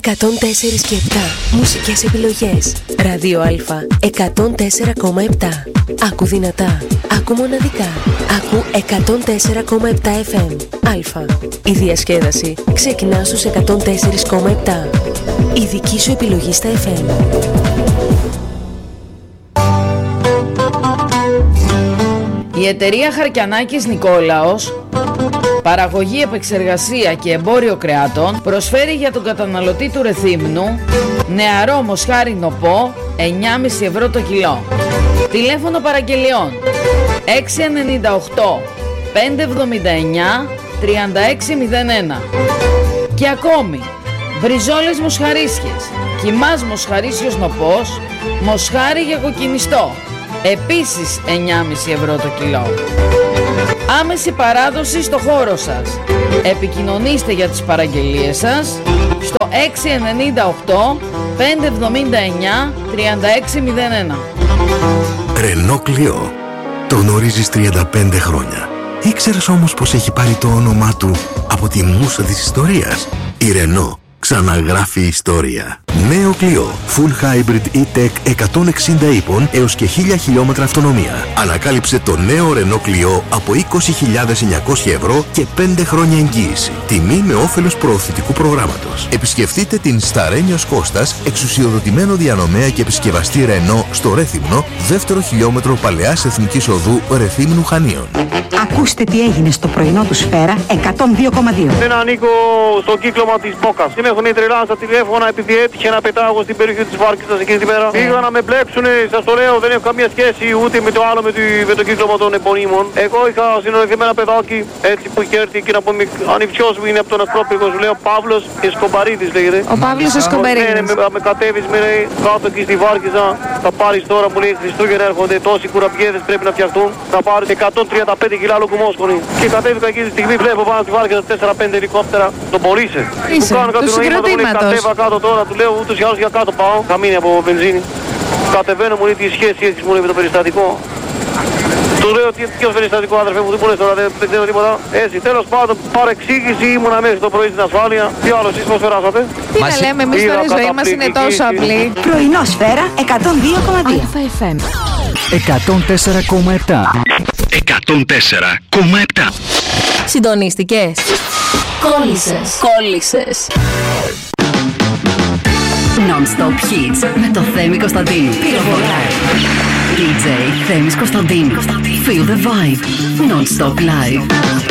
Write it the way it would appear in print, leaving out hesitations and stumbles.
104 και 7. Μουσικές επιλογές. Ράδιο Α 104,7. Άκου δυνατά. Άκου μοναδικά. Άκου 104,7 FM. Α. Η διασκέδαση ξεκινά στους 104,7. Η δική σου επιλογή στα FM. Η εταιρεία Χαρκιανάκης Νικόλαος, παραγωγή, επεξεργασία και εμπόριο κρεάτων, προσφέρει για τον καταναλωτή του Ρεθύμνου νεαρό μοσχάρι νοπό 9,5 ευρώ το κιλό. Τηλέφωνο παραγγελιών 698 579 3601. Και ακόμη μπριζόλες μοσχαρίσιες, κιμάς μοσχαρίσιος νοπός, μοσχάρι για κοκκινιστό, επίσης 9,5 ευρώ το κιλό. Άμεση παράδοση στο χώρο σας. Επικοινωνήστε για τις παραγγελίες σας στο 698 579 3601. Ρενό Κλιό. Το γνωρίζεις 35 χρόνια. Ήξερες όμως πως έχει πάρει το όνομά του από τη μούσα της ιστορίας? Η Ρενό ξαναγράφει ιστορία. Νέο Κλιό. Full Hybrid E-Tech 160 ύπων έως και 1000 χιλιόμετρα αυτονομία. Ανακάλυψε το νέο Ρενό Κλιό από 20.900 ευρώ και 5 χρόνια εγγύηση. Τιμή με όφελος προωθητικού προγράμματος. Επισκεφτείτε την Σταρένιος Κώστας, εξουσιοδοτημένο διανομέα και επισκευαστή Ρενό στο Ρέθυμνο, δεύτερο χιλιόμετρο Παλαιάς Εθνικής Οδού Ρεθύμνου Χανίων. Ακούστε τι έγινε στο πρωινό του Σφαίρα 102,2. Δεν ανήκω στο κύκλωμα της Μπόκας. Με έχουν τρελάσει στα τηλέφωνα επειδή έτυχε να πετάγω στην περιοχή της Βάρκητσας εκείνη την μέρα. Πήγα να με μπλέξουνε, σας το λέω, δεν έχω καμία σχέση ούτε με το άλλο με το κύκλωμα των επωνύμων. Εγώ είχα συνοδευτεί με ένα παιδάκι έτσι που είχε έρθει και να πούμε ανιψιός μου είναι από τον Αστρόπηγο, σου λέω Παύλος Εσκομπαρίδης λέγεται. Ο Παύλος Εσκομπαρίδης. Ναι, με κατέβεις με λέει κάτω εκεί στη Βάρκηζα, θα πάρεις τώρα μου λέει Χριστούγεννα έρχονται τόσοι κουραμπιέδες πρέπει να φτιαχτούν, θα πάρεις 135 κιλά λουκουμόσκονη. Και κατέβηκα εκεί τη στιγμή βλέπω πάνω στη Βάρκηζα 4-5 ελικόπτερα, τον πωλήσε. Είσαι, του συγκροτήματος. Κατέβα κάτω τώρα, του λέω ούτως ή άλλως για κάτω πάω, θα μείνει από βενζίνη. Κατεβαίνω μου λέει τι σχέση έχεις μου λέει με το περιστατικό. Του λέω ποιο περιστατικό άδερφε μου, δεν μπορείς τώρα, δεν ξέρω τίποτα. Έτσι, τέλος πάντων, παρεξήγηση, ήμουνα μέχρι το πρωί στην ασφάλεια. Τι άλλο εσείς πώς περάσατε? Τι να λέμε, εμείς τώρα η ζωή μας είναι τόσο απλή. Πρωινό Σφαίρα 102,2. ΑΦM 104,7. 104,7. Συντονίστηκες? Κόλλησες. Non-stop hits με το Θέμη Κωνσταντίνου. DJ Θέμης Κωνσταντίνου. Feel the vibe. Non-stop live.